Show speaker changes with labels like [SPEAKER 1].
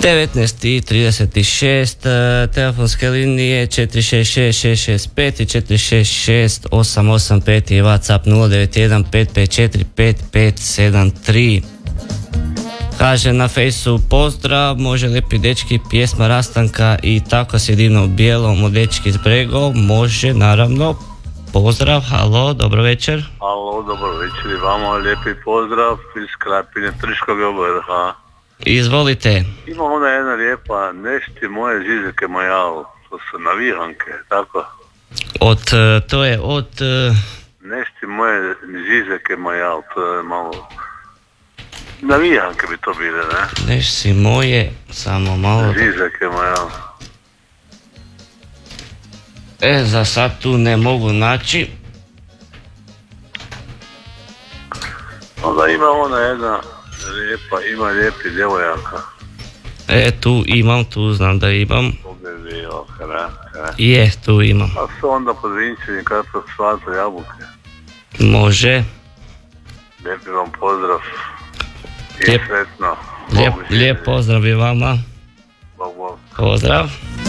[SPEAKER 1] 19:36, telefonske linije 466-665 i 466-885 i WhatsApp 091-554-5573. Kaže na fejsu pozdrav, može Lijepi dečki, pjesma Rastanka i Tako si divno u bijelom od dečki iz Bregov, može naravno. Pozdrav, halo, dobro večer.
[SPEAKER 2] Halo, dobro večer i vama, lijepi pozdrav iz Krapine, Trškog vrha.
[SPEAKER 1] Izvolite.
[SPEAKER 2] Ima ona jedna lijepa, nešti moje žizeke majal, to su navihanke, tako?
[SPEAKER 1] To je od...
[SPEAKER 2] Nešti moje žizeke majal, to je malo... Navihanke bi to bile, ne?
[SPEAKER 1] Nešti moje, samo malo...
[SPEAKER 2] Žizeke majal.
[SPEAKER 1] Za sad tu ne mogu naći.
[SPEAKER 2] Onda ima ona jedna lijepa, ima lijepi djevojaka.
[SPEAKER 1] Tu znam da imam.
[SPEAKER 2] Djevojaka.
[SPEAKER 1] Je, tu imam.
[SPEAKER 2] A su onda podvinčeni kako svata jabuke.
[SPEAKER 1] Može.
[SPEAKER 2] Lijepi vam pozdrav. I sretno.
[SPEAKER 1] Lijep pozdrav i vama.
[SPEAKER 2] Bog.
[SPEAKER 1] Pozdrav.